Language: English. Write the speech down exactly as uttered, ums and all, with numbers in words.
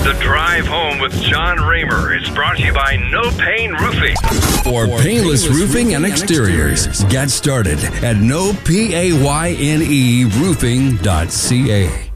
The Drive Home with John Raymer is brought to you by No Pain Roofing. For painless roofing and exteriors, get started at no payne roofing dot c a.